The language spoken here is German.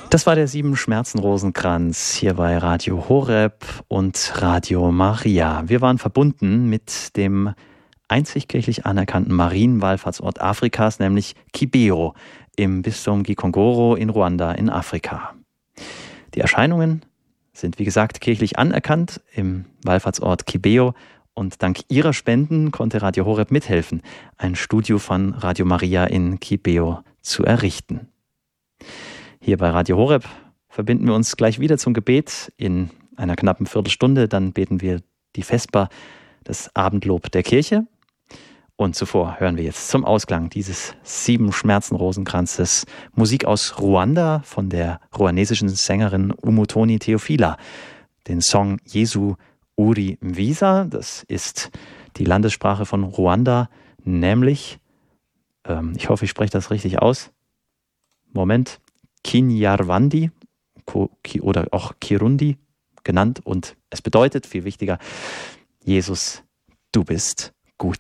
Das war der Sieben-Schmerzen-Rosenkranz hier bei Radio Horeb und Radio Maria. Wir waren verbunden mit dem einzig kirchlich anerkannten Marienwallfahrtsort Afrikas, nämlich Kibeho im Bistum Gikongoro in Ruanda in Afrika. Die Erscheinungen sind, wie gesagt, kirchlich anerkannt im Wallfahrtsort Kibeho und dank ihrer Spenden konnte Radio Horeb mithelfen, ein Studio von Radio Maria in Kibeho zu errichten. Hier bei Radio Horeb verbinden wir uns gleich wieder zum Gebet in einer knappen Viertelstunde. Dann beten wir die Vesper, das Abendlob der Kirche. Und zuvor hören wir jetzt zum Ausklang dieses Sieben-Schmerzen-Rosenkranzes Musik aus Ruanda von der ruandesischen Sängerin Umutoni Theophila. Den Song Jesu Uri Mvisa, das ist die Landessprache von Ruanda, nämlich, ich hoffe, ich spreche das richtig aus, Kinyarwandi oder auch Kirundi genannt, und es bedeutet, viel wichtiger, Jesus, du bist